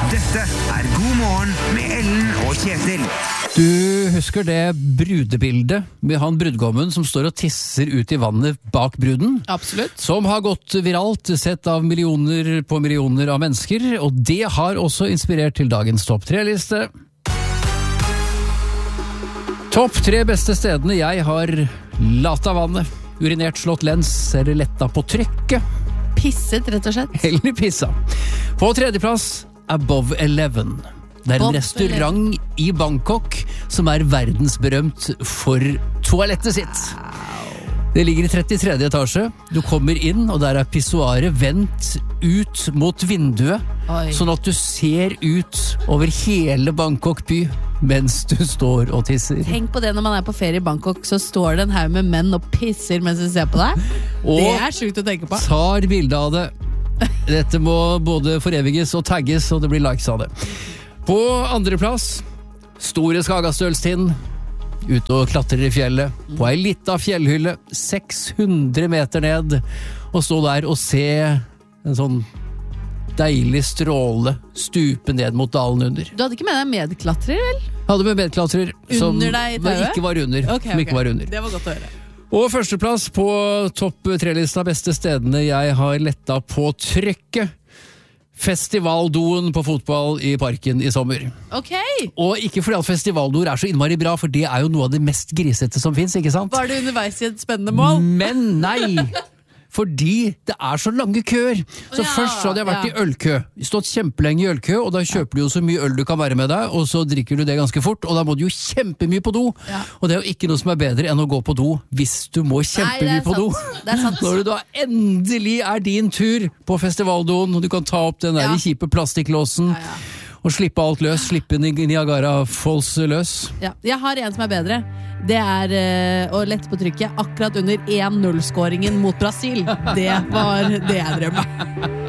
Dette God morgen med Ellen og Kjetil. Du husker det brudebildet med han brudgommen som står og tisser ut i vannet bak bruden? Absolutt. Som har gått viralt, sett av millioner på millioner av mennesker, og det har også inspirert til dagens topp 3-liste. Topp 3 beste stedene jeg har latt av vannet, urinert, slått lens eller letta på trykket. Pisset, rett og slett. Eller pissa. På 3. plass, Above 11. Det er en restaurant i Bangkok som er verdensberømt for toalettet sitt. Det ligger i 33. etasje. Du kommer inn, og der er pissoaret vendt ut mot vinduet, sånn at du ser ut over hele Bangkok by mens du står og tisser. Tenk på det når man er på ferie i Bangkok, så står det en haug med menn og pisser mens de ser på deg. Det er sjukt å tenke på. Tar bilde av det. Dette må både foreviges og tagges, og det blir likes av det. På 2. plass, store Skagastølstinn, ute og klatrer i fjellet, på ei lita fjellhylle, 600 meter ned, og stå der og se en sånn deilig stråle stupe ned mot dalen under. Du hadde ikke med deg medklatrer, vel? Hadde med medklatrer som under deg i tauet? Ikke var under. Okay. Ikke var under. Det var godt å høre. Og 1. plass på topp 3-lista beste stedene jeg har letta på trykket. Festivaldoen på fotball i parken i sommer. Ok. Og ikke fordi at festivaldoer er så innmari bra, for det er jo noe av det mest grisete som finnes, ikke sant? Var det underveis i et spennende mål? Men nei! Fordi det er så lange køer. Så først så hadde jeg vært i ølkø. Stått kjempelenge i ølkø, og da kjøper du jo så mye øl du kan være med deg, og så drikker du det ganske fort, og da må du jo kjempemye på do. Ja. Og det er jo ikke noe som er bedre enn å gå på do hvis du må kjempemye på do. Det er sant. Når det da endelig er din tur på festivaldoen, og du kan ta opp den der kjipe plastikklåsen, og slippe alt løs, slippe Niagara Falls løs. Ja. Jeg har en som er bedre. Det er å lette på trykket akkurat under 1-0-skåringen mot Brasil. Det var det jeg drømte.